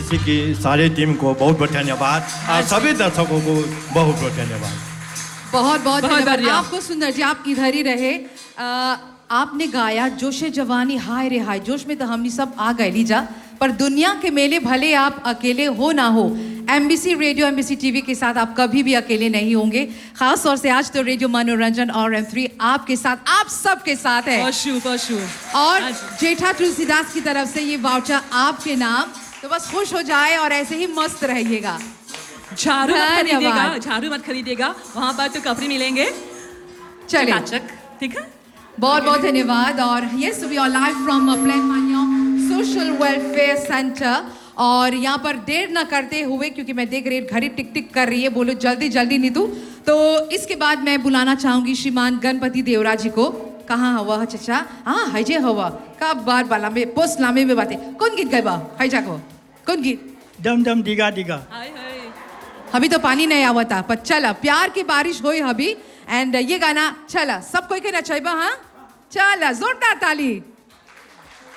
MBC की सारी team को बहुत बहुत धन्यवाद और सभी दर्शकों को बहुत बहुत धन्यवाद। बहुत बहुत धन्यवाद बढ़िया। आपको। सुंदर जी आप इधर ही रहे। आपने गाया जोशे जवानी हाय रे हाय, जोश में तो हमने सब आ गए लीजा, पर दुनिया के मेले भले आप अकेले हो ना हो, एमबीसी रेडियो एमबीसी टीवी के साथ आप कभी भी अकेले नहीं होंगे। खास तौर से आज तो रेडियो मनोरंजन और M3 आपके साथ, आप सबके साथ है। और जेठा तुलसीदास की तरफ से ये वाउचर आपके नाम, तो बस खुश हो जाए और ऐसे ही मस्त रहिएगा। झाड़ू मत खरीदेगा, झाड़ू मत खरीदेगा, वहां पर तो कपड़े मिलेंगे। चलिए ठीक है, बहुत बहुत धन्यवाद। और yes we are live from plane मान्यों social welfare centre, और यहाँ पर देर न करते हुए, क्योंकि मैं देख रही घड़ी टिक टिक कर रही है, बोलो जल्दी जल्दी नीतू, तो इसके बाद मैं बुलाना चाहूंगी श्रीमान गणपति देवरा जी को। कहाँ हवा चचा? हाँ हजे हवा कब बार बाला में पोस्ट लामे में बातें। कौन गीत गए हैजा को? कौन गीत? दम दम दिगा दिगा। अभी तो पानी नहीं आवा था, पर चला प्यार की बारिश हुई अभी। एंड ये गाना चला सब कोई के नचाइबा। हाँ चला जोरदार ताली।